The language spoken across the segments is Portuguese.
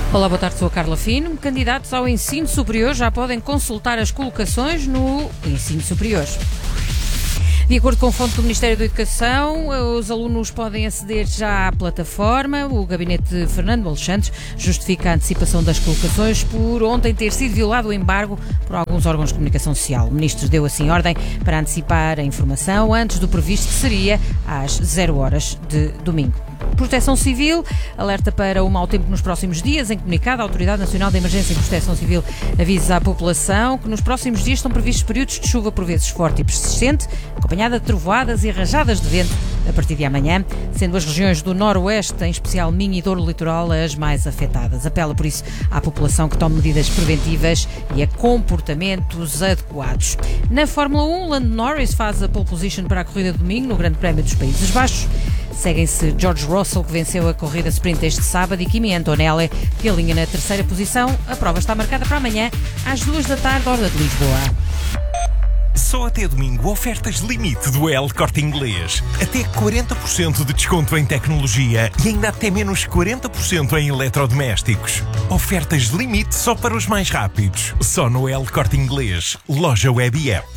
Olá, boa tarde, sou a Carla Fino. Candidatos ao ensino superior já podem consultar as colocações no ensino superior. De acordo com fonte do Ministério da Educação, os alunos podem aceder já à plataforma. O gabinete de Fernando Alexandre justifica a antecipação das colocações por ontem ter sido violado o embargo por alguns órgãos de comunicação social. O ministro deu assim ordem para antecipar a informação antes do previsto, que seria às 0 horas de domingo. Proteção Civil alerta para o mau tempo nos próximos dias. Em comunicado, a Autoridade Nacional de Emergência e Proteção Civil avisa à população que nos próximos dias estão previstos períodos de chuva por vezes forte e persistente, acompanhada de trovoadas e rajadas de vento a partir de amanhã, sendo as regiões do Noroeste, em especial Minho e Douro Litoral, as mais afetadas. Apela, por isso, à população que tome medidas preventivas e a comportamentos adequados. Na Fórmula 1, Lando Norris faz a pole position para a corrida de domingo no Grande Prémio dos Países Baixos. Seguem-se George Russell, que venceu a corrida sprint este sábado, e Kimi Antonelli, que alinha na terceira posição. A prova está marcada para amanhã, às 2 da tarde, hora de Lisboa. Só até domingo, ofertas limite do El Corte Inglês. Até 40% de desconto em tecnologia e ainda até menos 40% em eletrodomésticos. Ofertas limite só para os mais rápidos. Só no El Corte Inglês. Loja Web e App.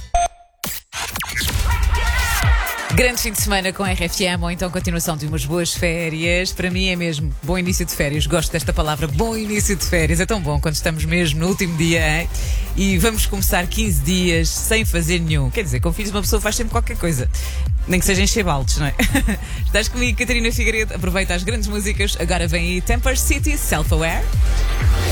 Grande fim de semana com a RFM, ou então continuação de umas boas férias. Para mim é mesmo bom início de férias. Gosto desta palavra, bom início de férias. É tão bom quando estamos mesmo no último dia, hein? E vamos começar 15 dias sem fazer nenhum. Quer dizer, com filhos uma pessoa faz sempre qualquer coisa, nem que seja encher baldes, não é? Estás comigo, Catarina Figueiredo. Aproveita as grandes músicas. Agora vem aí Temper City, Self-Aware.